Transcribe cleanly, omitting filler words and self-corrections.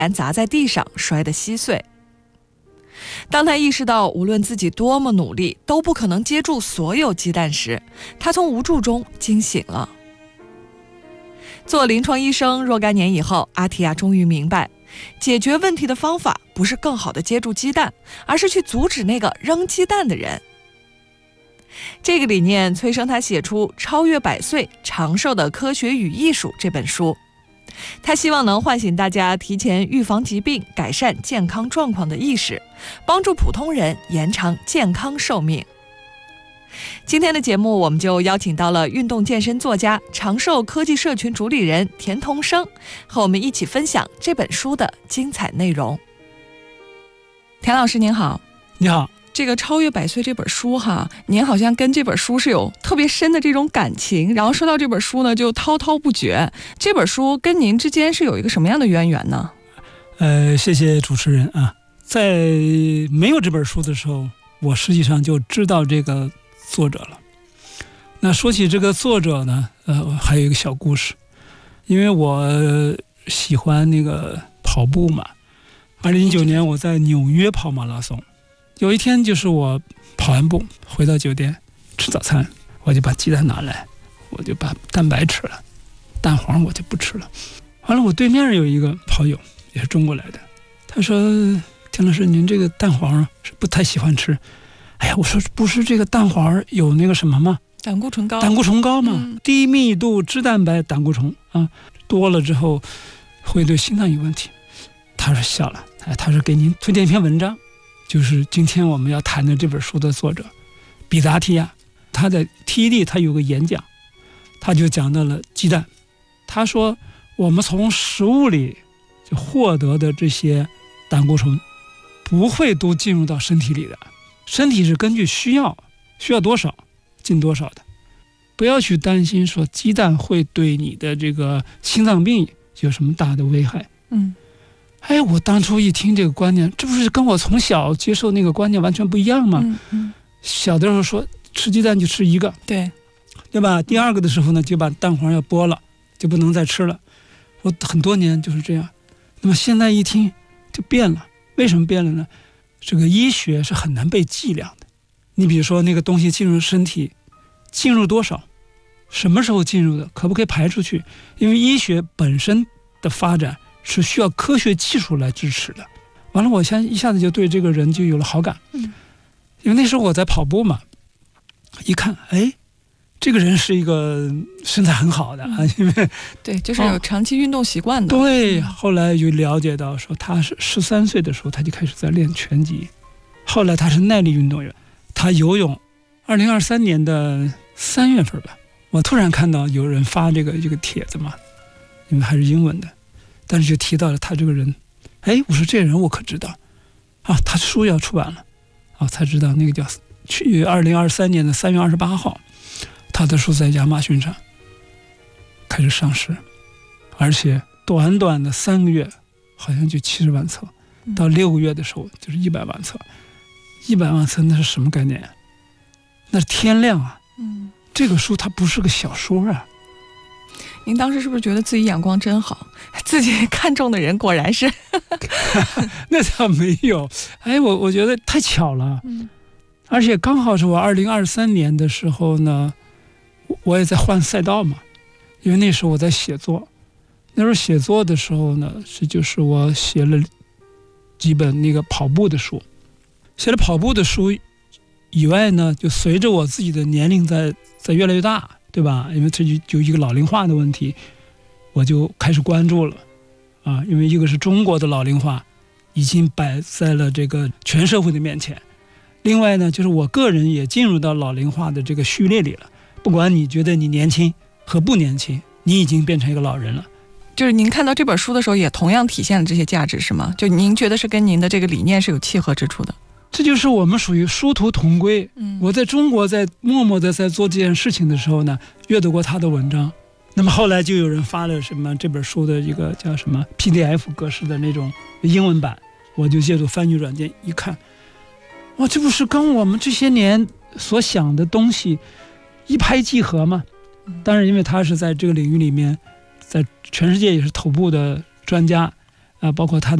砸在地上，摔得稀碎。当他意识到无论自己多么努力都不可能接住所有鸡蛋时，他从无助中惊醒了。做临床医生若干年以后，阿提亚终于明白，解决问题的方法不是更好地接住鸡蛋，而是去阻止那个扔鸡蛋的人。这个理念催生他写出《超越100岁长寿的科学与艺术》这本书。他希望能唤醒大家提前预防疾病、改善健康状况的意识，帮助普通人延长健康寿命。今天的节目，我们就邀请到了运动健身作家、长寿科技社群主理人田同生，和我们一起分享这本书的精彩内容。田老师您好。 你好。 这个《超越100岁》这本书哈，您好像跟这本书是有特别深的这种感情，然后说到这本书呢就滔滔不绝。这本书跟您之间是有一个什么样的渊源呢？ 谢谢主持人啊。在没有这本书的时候，我实际上就知道这个作者了。那说起这个作者呢，还有一个小故事。因为我喜欢那个跑步嘛，2019年我在纽约跑马拉松。有一天就是我跑完步回到酒店吃早餐，我就把鸡蛋拿来，我就把蛋白吃了，蛋黄我就不吃了。完了，我对面有一个跑友也是中国来的，他说：田老师，您这个蛋黄是不太喜欢吃。哎呀，我说不是这个蛋黄有那个什么吗？ 胆固醇高。胆固醇高嘛，低密度脂蛋白胆固醇啊，多了之后会对心脏有问题。他说笑了，他说给您推荐一篇文章，就是今天我们要谈的这本书的作者比达提亚。他在 TED 他有个演讲，他就讲到了鸡蛋。他说我们从食物里就获得的这些胆固醇不会都进入到身体里的，身体是根据需要多少进多少的。不要去担心说鸡蛋会对你的这个心脏病有什么大的危害。我当初一听这个观念，这不是跟我从小接受那个观念完全不一样吗？小的时候说吃鸡蛋就吃一个，对吧？第二个的时候呢，就把蛋黄要剥了，就不能再吃了。我很多年就是这样。那么现在一听就变了。为什么变了呢？这个医学是很难被计量的。你比如说那个东西进入身体，进入多少，什么时候进入的，可不可以排出去？因为医学本身的发展是需要科学技术来支持的。完了，我现在一下子就对这个人就有了好感。因为那时候我在跑步嘛，一看，这个人是一个身材很好的啊，因为对，就是有长期运动习惯的。 对，后来就了解到说他是13岁的时候他就开始在练拳击，后来他是耐力运动员，他游泳。2023年的3月份吧，我突然看到有人发这个帖子嘛，因为还是英文的，但是就提到了他这个人。我说这人我可知道啊，他书要出版了啊，才知道那个叫2023年的3月28号，他的书在亚马逊上开始上市，而且短短的3个月好像就70万册，到6个月的时候就是100万册。100万册那是什么概念？那是天量啊！这个书它不是个小说啊。 您当时是不是觉得自己眼光真好，自己看中的人果然是那倒没有。我觉得太巧了。而且刚好是我2023年的时候呢，我也在换赛道嘛，因为那时候我在写作。那时候写作的时候呢，就是我写了几本那个跑步的书。写了跑步的书以外呢，就随着我自己的年龄在越来越大，对吧？因为这就一个老龄化的问题，我就开始关注了啊。因为一个是中国的老龄化已经摆在了这个全社会的面前，另外呢，就是我个人也进入到老龄化的这个序列里了。不管你觉得你年轻和不年轻，你已经变成一个老人了。 就是您看到这本书的时候，也同样体现了这些价值，是吗？就您觉得是跟您的这个理念是有契合之处的。 这就是我们属于殊途同归。我在中国在默默的在做这件事情的时候呢，阅读过他的文章。那么后来就有人发了什么这本书的一个叫什么 PDF 格式的那种英文版，我就借助翻译软件一看，哇，这不是跟我们这些年所想的东西一拍即合吗？当然因为他是在这个领域里面，在全世界也是头部的专家， 包括他